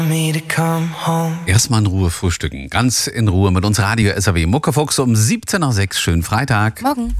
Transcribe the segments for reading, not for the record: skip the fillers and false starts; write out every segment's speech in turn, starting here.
Erstmal in Ruhe frühstücken. Ganz in Ruhe mit uns Radio SAW. Muckefuchs um 17:06. Schönen Freitag. Morgen.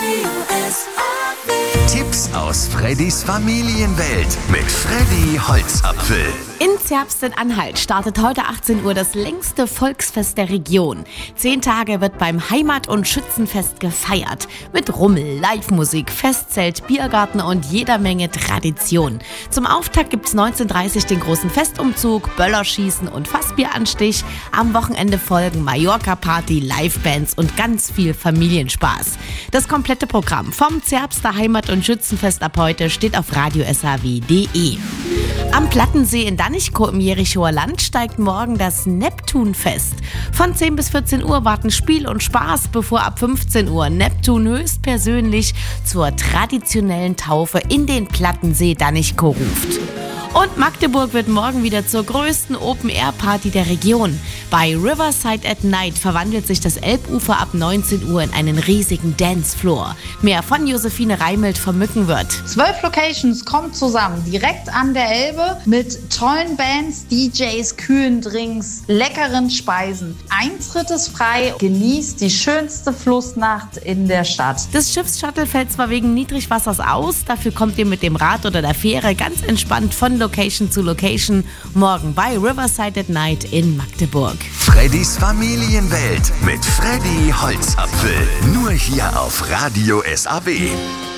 Tipps aus Freddys Familienwelt mit Freddy Holzapfel. In Zerbst-in-Anhalt startet heute 18 Uhr das längste Volksfest der Region. 10 Tage wird beim Heimat- und Schützenfest gefeiert. Mit Rummel, Live-Musik, Festzelt, Biergarten und jeder Menge Tradition. Zum Auftakt gibt's 19:30 den großen Festumzug, Böllerschießen und Fassbieranstich. Am Wochenende folgen Mallorca-Party, Livebands und ganz viel Familienspaß. Das komplette Programm vom Zerbster Heimat- und Schützenfest ab heute steht auf radiosaw.de. Am Plattensee in Danichkow im Jerichower Land steigt morgen das Neptunfest. Von 10 bis 14 Uhr warten Spiel und Spaß, bevor ab 15 Uhr Neptun höchstpersönlich zur traditionellen Taufe in den Plattensee Danichkow ruft. Und Magdeburg wird morgen wieder zur größten Open-Air-Party der Region. Bei Riverside at Night verwandelt sich das Elbufer ab 19 Uhr in einen riesigen Dancefloor. Mehr von Josephine Reimelt vom Mückenwirt. 12 Locations kommen zusammen, direkt an der Elbe, mit tollen Bands, DJs, kühlen Drinks, leckeren Speisen. Eintritt ist frei, genießt die schönste Flussnacht in der Stadt. Das Schiffsshuttle fällt zwar wegen Niedrigwassers aus, dafür kommt ihr mit dem Rad oder der Fähre ganz entspannt von Location zu Location. Morgen bei Riverside at Night in Magdeburg. Freddys Familienwelt mit Freddy Holzapfel. Nur hier auf Radio SAW.